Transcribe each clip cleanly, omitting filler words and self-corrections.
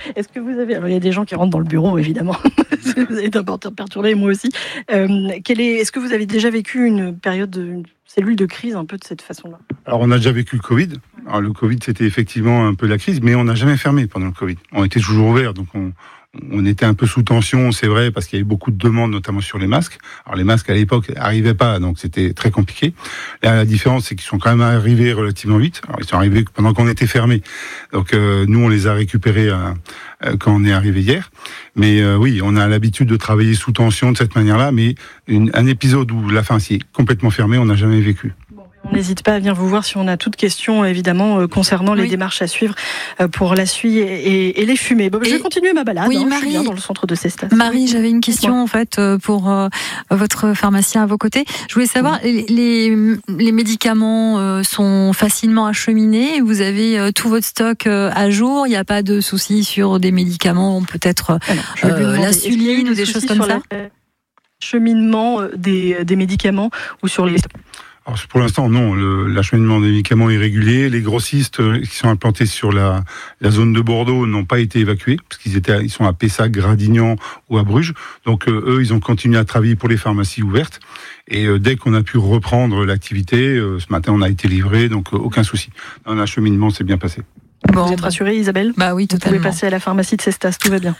Est-ce que vous avez... Alors, il y a des gens qui rentrent dans le bureau, évidemment. Vous avez été perturbé, moi aussi. Est-ce que vous avez déjà vécu une période, une cellule de crise un peu de cette façon-là ? Alors, on a déjà vécu le Covid. Alors, le Covid, c'était effectivement un peu la crise, mais on n'a jamais fermé pendant le Covid. On était toujours ouvert, donc on était un peu sous tension, c'est vrai, parce qu'il y avait beaucoup de demandes, notamment sur les masques. Alors, les masques, à l'époque, n'arrivaient pas, donc c'était très compliqué. Là, la différence, c'est qu'ils sont quand même arrivés relativement vite. Alors, ils sont arrivés pendant qu'on était fermés. Donc, nous, on les a récupérés quand on est arrivé hier. Mais oui, on a l'habitude de travailler sous tension de cette manière-là, mais un épisode où la pharmacie est complètement fermée, on n'a jamais vécu. On n'hésite pas à venir vous voir si on a toute question, évidemment, concernant les démarches à suivre pour la suie et les fumées. Bon, je vais continuer ma balade. Oui, Marie, je suis bien dans le centre de Cestas. Marie, j'avais une question en fait pour votre pharmacien à vos côtés. Je voulais savoir, les médicaments sont facilement acheminés. Vous avez tout votre stock à jour. Il n'y a pas de souci sur des médicaments, peut-être l'insuline ou des choses comme ça. Cheminement des médicaments ou sur les... Alors, pour l'instant, non. L'acheminement des médicaments est régulier. Les grossistes qui sont implantés sur la zone de Bordeaux n'ont pas été évacués, parce ils sont à Pessac, Gradignan ou à Bruges. Donc, eux, ils ont continué à travailler pour les pharmacies ouvertes. Et dès qu'on a pu reprendre l'activité, ce matin, on a été livré, donc aucun souci. L'acheminement s'est bien passé. Vous êtes rassurée, Isabelle ? Bah oui, totalement. Vous pouvez passer à la pharmacie de Cestas, tout va bien.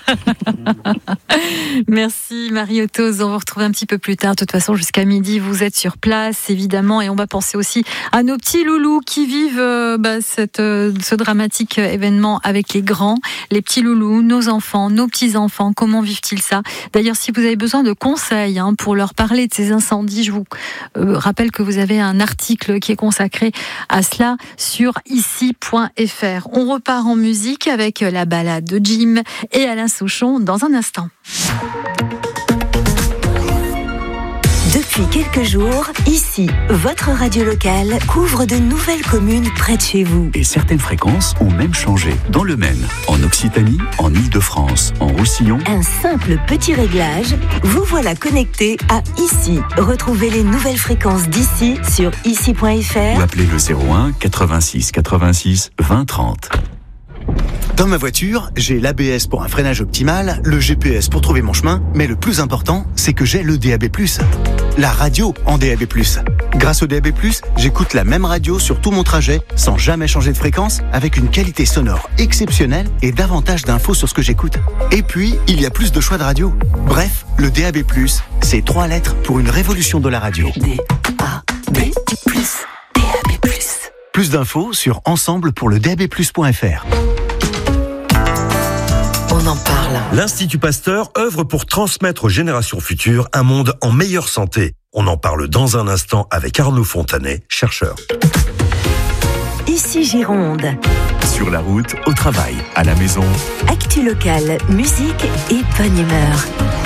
Merci Marie Ottoz, on vous retrouve un petit peu plus tard. De toute façon, jusqu'à midi, vous êtes sur place, évidemment, et on va penser aussi à nos petits loulous qui vivent ce dramatique événement avec les grands, les petits loulous, nos enfants, nos petits-enfants. Comment vivent-ils ça ? D'ailleurs, si vous avez besoin de conseils pour leur parler de ces incendies, je vous rappelle que vous avez un article qui est consacré à cela sur ici.fr. On repart en musique avec la balade de Jim et Alain Souchon dans un instant. Depuis quelques jours, ici, votre radio locale couvre de nouvelles communes près de chez vous. Et certaines fréquences ont même changé. Dans le Maine, en Occitanie, en Île-de-France, en Roussillon. Un simple petit réglage, vous voilà connecté à Ici. Retrouvez les nouvelles fréquences d'ici sur ici.fr. Ou appelez le 01 86 86 20 30. Dans ma voiture, j'ai l'ABS pour un freinage optimal, le GPS pour trouver mon chemin, mais le plus important, c'est que j'ai le DAB+. La radio en DAB+. Grâce au DAB+, j'écoute la même radio sur tout mon trajet, sans jamais changer de fréquence, avec une qualité sonore exceptionnelle et davantage d'infos sur ce que j'écoute. Et puis, il y a plus de choix de radio. Bref, le DAB+, c'est 3 lettres pour une révolution de la radio. DAB+. DAB+. Plus d'infos sur ensemble pour le DAB+.fr. On en parle. L'Institut Pasteur œuvre pour transmettre aux générations futures un monde en meilleure santé. On en parle dans un instant avec Arnaud Fontanet, chercheur. Ici Gironde. Sur la route, au travail, à la maison. Actu locale, musique et bonne humeur.